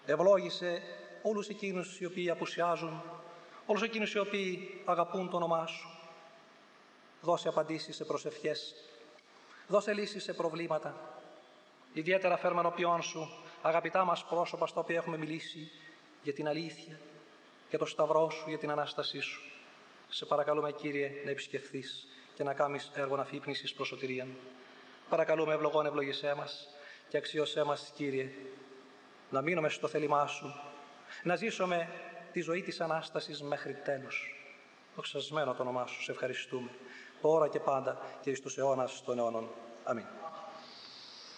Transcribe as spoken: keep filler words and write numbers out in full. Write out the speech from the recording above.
Ευλόγησε όλους εκείνους οι οποίοι απουσιάζουν, όλους εκείνους οι οποίοι αγαπούν το όνομά Σου. Δώσε απαντήσεις σε προσευχές, δώσε λύσεις σε προβλήματα. Ιδιαίτερα φέρουμε ενώπιόν Σου αγαπητά μας πρόσωπα στα οποία έχουμε μιλήσει για την αλήθεια, για το Σταυρό Σου, για την Ανάστασή Σου. Σε παρακαλούμε, Κύριε, να επισκεφθείς και να κάνεις έργο αφύπνισης προς σωτηρίαν. Παρακαλούμε, ευλογών ευλογησέ μας και αξίωσέ μας, Κύριε, να μείνουμε στο θέλημά Σου, να ζήσουμε τη ζωή της Ανάστασης μέχρι τέλους. Δοξασμένο το όνομά Σου, σε ευχαριστούμε, τώρα και πάντα και εις τους αιώνας των αιώνων. Αμήν.